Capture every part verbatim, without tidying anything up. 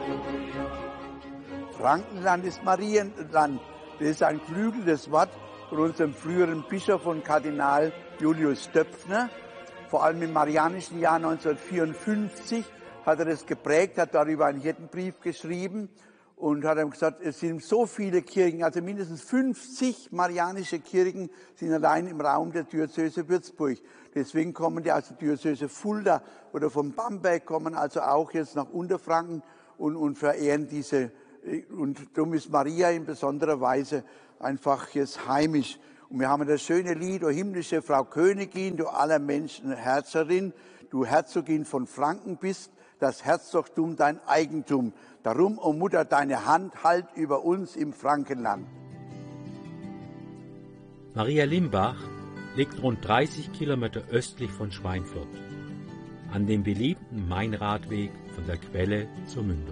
Frankenland ist Marienland. Das ist ein geflügeltes Wort von unserem früheren Bischof und Kardinal Julius Döpfner. Vor allem im marianischen Jahr neunzehnhundertvierundfünfzig hat er das geprägt, hat darüber einen Hirtenbrief geschrieben und hat ihm gesagt, es sind so viele Kirchen, also mindestens fünfzig marianische Kirchen sind allein im Raum der Diözese Würzburg. Deswegen kommen die aus der Diözese Fulda oder von Bamberg, kommen also auch jetzt nach Unterfranken und, und verehren diese. Und darum ist Maria in besonderer Weise einfach jetzt heimisch. Und wir haben das schöne Lied, o himmlische Frau Königin, du aller Menschen Herrscherin, du Herzogin von Franken bist, das Herzogtum dein Eigentum. Darum, o Mutter, deine Hand halt über uns im Frankenland. Maria Limbach liegt rund dreißig Kilometer östlich von Schweinfurt, an dem beliebten Main-Radweg von der Quelle zur Mündung.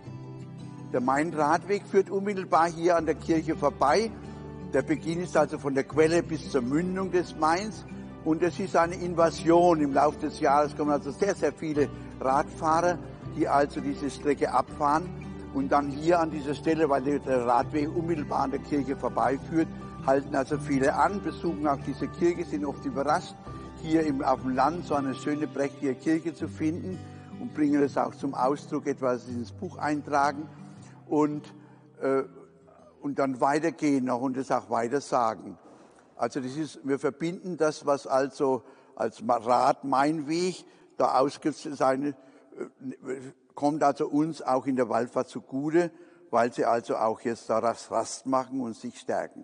Der Main-Radweg führt unmittelbar hier an der Kirche vorbei. Der Beginn ist also von der Quelle bis zur Mündung des Mains. Und es ist eine Invasion. Im Laufe des Jahres kommen also sehr, sehr viele Radfahrer, die also diese Strecke abfahren. Und dann hier an dieser Stelle, weil der Radweg unmittelbar an der Kirche vorbeiführt, halten also viele an, besuchen auch diese Kirche, sind oft überrascht, hier im, auf dem Land so eine schöne, prächtige Kirche zu finden und bringen es auch zum Ausdruck, etwas ins Buch eintragen. Und, äh, und dann weitergehen noch und es auch weiter sagen. Also das ist, wir verbinden das, was also als Rad-Main-Weg da ausgezeichnet äh, kommt also uns auch in der Wallfahrt zugute, weil sie also auch jetzt daraus Rast machen und sich stärken.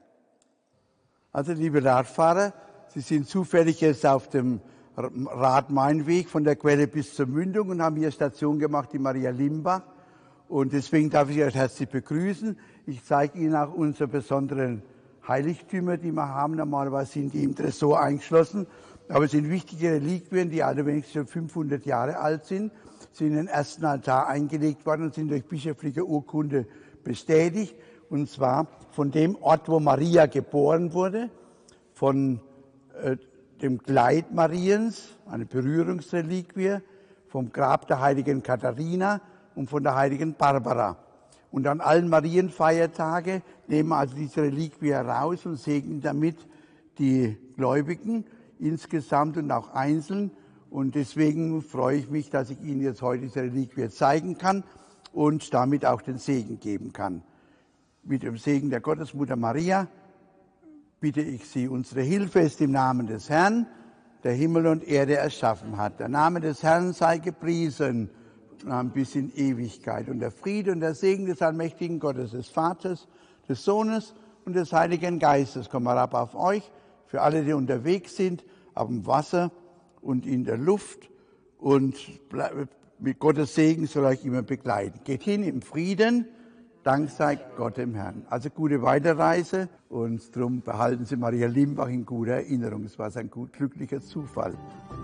Also liebe Radfahrer, Sie sind zufällig jetzt auf dem Rad-Main-Weg von der Quelle bis zur Mündung und haben hier Station gemacht, die Maria Limbach. Und deswegen darf ich euch herzlich begrüßen. Ich zeige Ihnen auch unsere besonderen Heiligtümer, die wir haben. Normalerweise sind die im Tresor eingeschlossen. Aber es sind wichtige Reliquien, die alle wenigstens schon fünfhundert Jahre alt sind. Sind in den ersten Altar eingelegt worden und sind durch bischöfliche Urkunde bestätigt. Und zwar von dem Ort, wo Maria geboren wurde, von äh, dem Kleid Mariens, eine Berührungsreliquie, vom Grab der heiligen Katharina und von der heiligen Barbara. Und an allen Marienfeiertage nehmen wir also diese Reliquie heraus und segnen damit die Gläubigen insgesamt und auch einzeln. Und deswegen freue ich mich, dass ich Ihnen jetzt heute diese Reliquie zeigen kann und damit auch den Segen geben kann. Mit dem Segen der Gottesmutter Maria bitte ich Sie, unsere Hilfe ist im Namen des Herrn, der Himmel und Erde erschaffen hat. Der Name des Herrn sei gepriesen bis in Ewigkeit. Und der Friede und der Segen des allmächtigen Gottes, des Vaters, des Sohnes und des Heiligen Geistes kommen herab auf euch, für alle, die unterwegs sind, auf dem Wasser und in der Luft. Und mit Gottes Segen soll euch immer begleiten. Geht hin im Frieden, Dank sei Gott dem Herrn. Also gute Weiterreise und darum behalten Sie Maria Limbach in guter Erinnerung. Es war ein gut, glücklicher Zufall.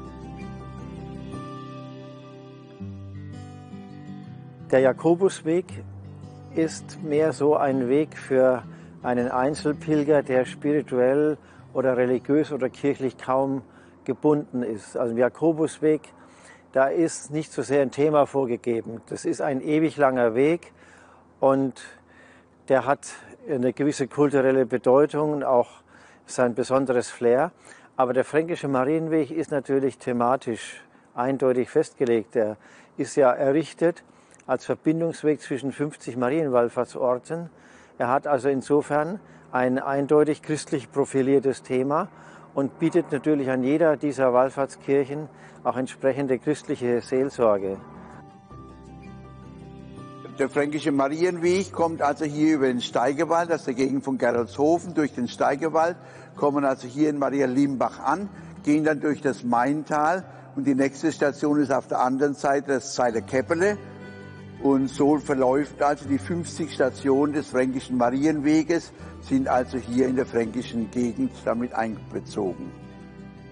Der Jakobusweg ist mehr so ein Weg für einen Einzelpilger, der spirituell oder religiös oder kirchlich kaum gebunden ist. Also im Jakobusweg, da ist nicht so sehr ein Thema vorgegeben. Das ist ein ewig langer Weg und der hat eine gewisse kulturelle Bedeutung und auch sein besonderes Flair. Aber der fränkische Marienweg ist natürlich thematisch eindeutig festgelegt. Er ist ja errichtet als Verbindungsweg zwischen fünfzig Marienwallfahrtsorten. Er hat also insofern ein eindeutig christlich profiliertes Thema und bietet natürlich an jeder dieser Wallfahrtskirchen auch entsprechende christliche Seelsorge. Der fränkische Marienweg kommt also hier über den Steigewald, das ist der Gegend von Gerolzhofen, durch den Steigewald, kommen also hier in Maria Limbach an, gehen dann durch das Maintal und die nächste Station ist auf der anderen Seite das Zeiler-Keppele. Und so verläuft also die fünfzig Stationen des fränkischen Marienweges, sind also hier in der fränkischen Gegend damit einbezogen.